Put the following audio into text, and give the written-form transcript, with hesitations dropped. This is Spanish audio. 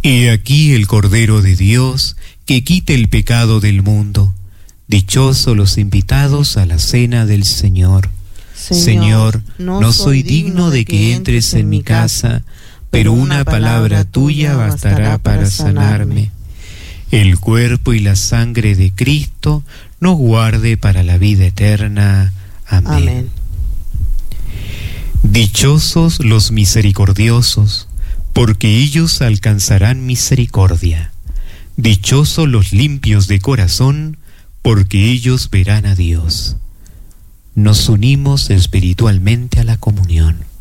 He aquí el Cordero de Dios, que quita el pecado del mundo. Dichosos los invitados a la cena del Señor. Señor, no soy digno de que entres en mi casa, pero una palabra tuya bastará para sanarme. El cuerpo y la sangre de Cristo nos guarde para la vida eterna. Amén. Amén. Dichosos los misericordiosos, porque ellos alcanzarán misericordia. Dichosos los limpios de corazón, porque ellos verán a Dios. Nos unimos espiritualmente a la comunión.